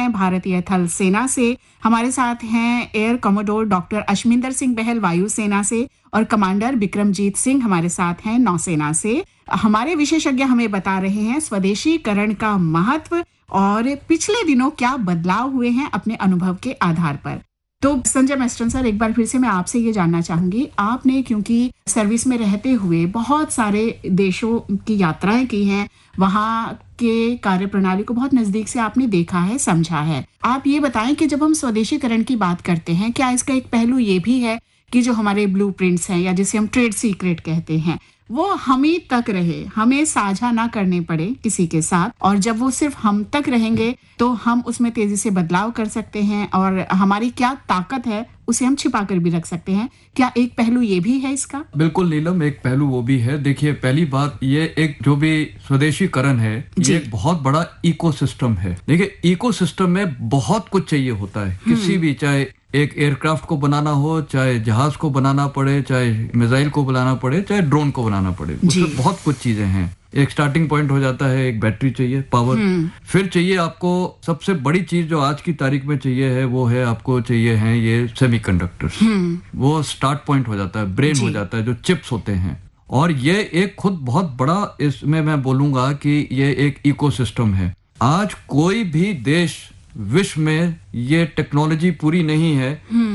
हैं भारतीय थल सेना से, हमारे साथ हैं एयर कमोडोर डॉक्टर अशमिंदर सिंह बहल वायुसेना से और कमांडर विक्रमजीत सिंह हमारे साथ हैं नौसेना से। हमारे विशेषज्ञ हमें बता रहे हैं स्वदेशीकरण का महत्व और पिछले दिनों क्या बदलाव हुए हैं अपने अनुभव के आधार पर। तो संजय मेस्टन सर, एक बार फिर से मैं आपसे ये जानना चाहूंगी, आपने क्योंकि सर्विस में रहते हुए बहुत सारे देशों की यात्राएं की हैं, वहाँ के कार्य प्रणाली को बहुत नजदीक से आपने देखा है, समझा है। आप ये बताएं कि जब हम स्वदेशीकरण की बात करते हैं, क्या इसका एक पहलू ये भी है कि जो हमारे ब्लूप्रिंट्स हैं या जिसे हम ट्रेड सीक्रेट कहते हैं, वो हम ही तक रहे, हमें साझा ना करने पड़े किसी के साथ, और जब वो सिर्फ हम तक रहेंगे तो हम उसमें तेजी से बदलाव कर सकते हैं और हमारी क्या ताकत है उसे हम छिपा कर भी रख सकते हैं। क्या एक पहलू ये भी है इसका? बिल्कुल नीलम, एक पहलू वो भी है। देखिए, पहली बात ये एक जो भी स्वदेशीकरण है, ये एक बहुत बड़ा इकोसिस्टम है। देखिए, इकोसिस्टम में बहुत कुछ चाहिए होता है, किसी भी, चाहे एक एयरक्राफ्ट को बनाना हो, चाहे जहाज को बनाना पड़े, चाहे मिसाइल को बनाना पड़े, चाहे ड्रोन को बनाना पड़े, उसमें बहुत कुछ चीजें हैं। एक स्टार्टिंग पॉइंट हो जाता है, एक बैटरी चाहिए, पावर, फिर चाहिए आपको सबसे बड़ी चीज जो आज की तारीख में चाहिए है, वो है आपको चाहिए है ये सेमीकंडक्टर्स। वो स्टार्ट पॉइंट हो जाता है, ब्रेन हो जाता है, जो चिप्स होते हैं। और ये एक खुद बहुत बड़ा, इसमें मैं बोलूंगा कि ये एक इकोसिस्टम है। आज कोई भी देश विश्व में ये टेक्नोलॉजी पूरी नहीं है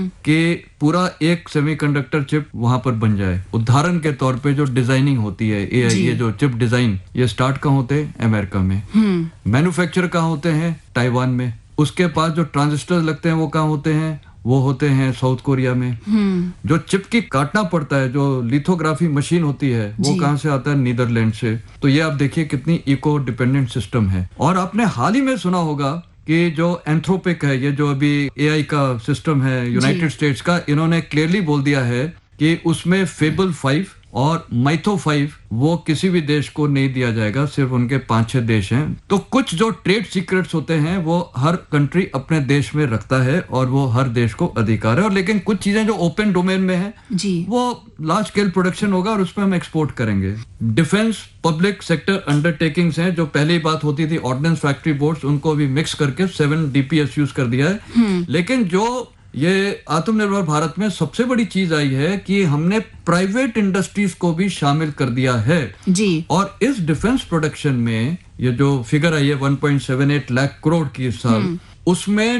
कि पूरा एक सेमीकंडक्टर चिप वहां पर बन जाए। उदाहरण के तौर पे जो डिजाइनिंग होती है, ये जो चिप डिजाइन, ये स्टार्ट कहाँ होते हैं? अमेरिका में। मैन्युफैक्चर कहाँ होते हैं? ताइवान में। उसके पास जो ट्रांजिस्टर लगते हैं वो कहाँ होते हैं? वो होते हैं साउथ कोरिया में। जो चिप की काटना पड़ता है, जो लिथोग्राफी मशीन होती है, वो कहाँ से आता है? नीदरलैंड से। तो ये आप देखिए कितनी इको डिपेंडेंट सिस्टम है। और आपने हाल ही में सुना होगा कि जो एंथ्रोपिक है, ये जो अभी एआई का सिस्टम है यूनाइटेड स्टेट्स का, इन्होंने क्लियरली बोल दिया है कि उसमें फेबल 5 और माइथो 5 वो किसी भी देश को नहीं दिया जाएगा, सिर्फ उनके 5-6 देश हैं। तो कुछ जो ट्रेड सीक्रेट्स होते हैं वो हर कंट्री अपने देश में रखता है और वो हर देश को अधिकार है। और लेकिन कुछ चीजें जो ओपन डोमेन में है वो लार्ज स्केल प्रोडक्शन होगा और उसमें हम एक्सपोर्ट करेंगे। डिफेंस पब्लिक सेक्टर अंडरटेकिंग्स हैं, जो पहली बात होती थी ऑर्डिनेंस फैक्ट्री बोर्ड्स, उनको भी मिक्स करके 7 DPSUs कर दिया है। लेकिन जो ये आत्मनिर्भर भारत में सबसे बड़ी चीज आई है कि हमने प्राइवेट इंडस्ट्रीज को भी शामिल कर दिया है जी। और इस डिफेंस प्रोडक्शन में ये जो फिगर आई है 1.78 लाख करोड़ की इस साल, उसमें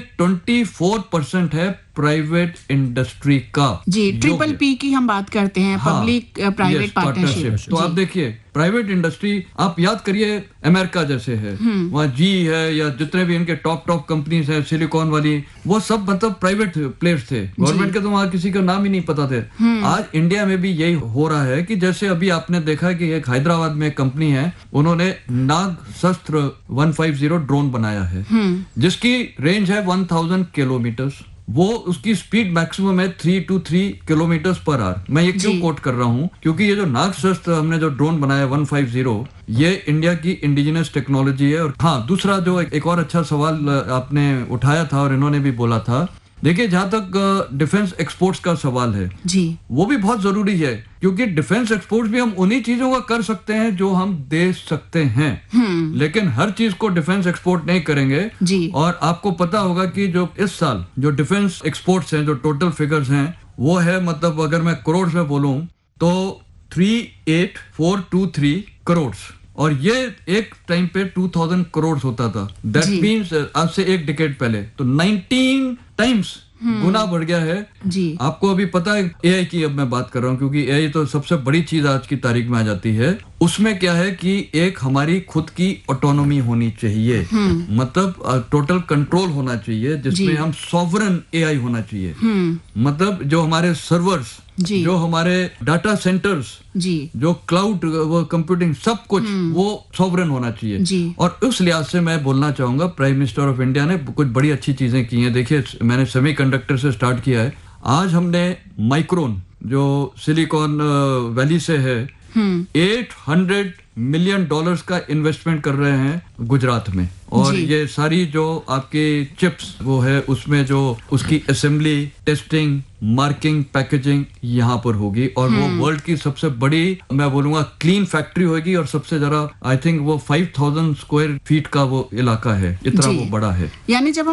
24% है प्राइवेट इंडस्ट्री का जी। PPP की हम बात करते हैं, पब्लिक प्राइवेट पार्टनरशिप। तो आप देखिए प्राइवेट इंडस्ट्री, आप याद करिए अमेरिका जैसे है, वहाँ जी है या जितने भी इनके टॉप कंपनीज है, सिलिकॉन वाली, वो सब मतलब प्राइवेट प्लेयर्स थे। गवर्नमेंट के तो वहाँ किसी का नाम ही नहीं पता थे। आज इंडिया में भी यही हो रहा है कि जैसे अभी आपने देखा कि एक हैदराबाद में एक कंपनी है, उन्होंने नाग शस्त्र 150 ड्रोन बनाया है, जिसकी रेंज है 1000 किलोमीटर। वो उसकी स्पीड मैक्सिमम है 3 to 3 किलोमीटर पर आवर। मैं ये क्यों कोट कर रहा हूँ? क्योंकि ये जो नागशस्त्र हमने जो ड्रोन बनाया 150, ये इंडिया की इंडिजिनस टेक्नोलॉजी है। और हाँ, दूसरा जो एक और अच्छा सवाल आपने उठाया था और इन्होंने भी बोला था, देखिए जहां तक डिफेंस एक्सपोर्ट्स का सवाल है जी, वो भी बहुत जरूरी है, क्योंकि डिफेंस एक्सपोर्ट्स भी हम उन्हीं चीजों का कर सकते हैं जो हम दे सकते हैं। लेकिन हर चीज को डिफेंस एक्सपोर्ट नहीं करेंगे जी। और आपको पता होगा कि जो इस साल जो डिफेंस एक्सपोर्ट्स हैं, जो टोटल फिगर्स हैं, वो है, मतलब अगर मैं करोड़ में बोलूं तो 38423 करोड़। और ये एक टाइम पे 2000 करोड़ होता था। दैट मीन्स आज से एक डिकेड पहले तो 19 टाइम्स गुना बढ़ गया है जी। आपको अभी पता है एआई की, अब मैं बात कर रहा हूँ क्योंकि एआई तो सबसे बड़ी चीज आज की तारीख में आ जाती है। उसमें क्या है कि एक हमारी खुद की ऑटोनॉमी होनी चाहिए, मतलब टोटल कंट्रोल होना चाहिए, जिसमें हम सॉवरन एआई होना चाहिए। मतलब जो हमारे सर्वर्स, जो हमारे डाटा सेंटर्स, जो क्लाउड कंप्यूटिंग, सब कुछ वो सॉवरन होना चाहिए। और उस लिहाज से मैं बोलना चाहूंगा प्राइम मिनिस्टर ऑफ इंडिया ने कुछ बड़ी अच्छी चीजें की हैं। देखिए, मैंने सेमीकंडक्टर से स्टार्ट किया है। आज हमने माइक्रोन जो सिलिकॉन वैली से है, $800 मिलियन का इन्वेस्टमेंट कर रहे हैं गुजरात में। और ये सारी जो आपके चिप्स वो है, उसमें जो उसकी असेंबली, टेस्टिंग, मार्किंग, पैकेजिंग यहाँ पर होगी। और वो वर्ल्ड की सबसे बड़ी, मैं बोलूंगा, क्लीन फैक्ट्री होगी। और सबसे ज्यादा आई थिंक वो 5000 स्क्वायर फीट का वो इलाका है, इतना वो बड़ा है। यानी जब